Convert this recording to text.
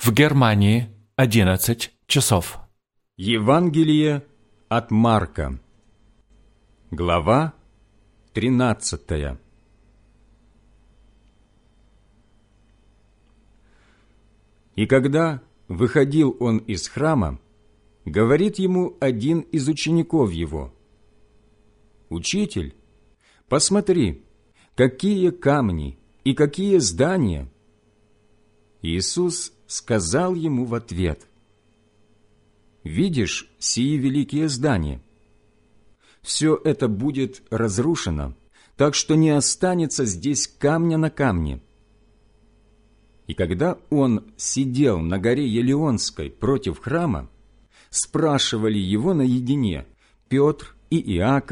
В Германии 11 часов. Евангелие от Марка, глава 13. И когда выходил он из храма, говорит ему один из учеников его: «Учитель, посмотри, какие камни и какие здания!» Иисус сказал ему в ответ: «Видишь сии великие здания? Все это будет разрушено, так что не останется здесь камня на камне». И когда он сидел на горе Елеонской против храма, спрашивали его наедине Петр и Иаков,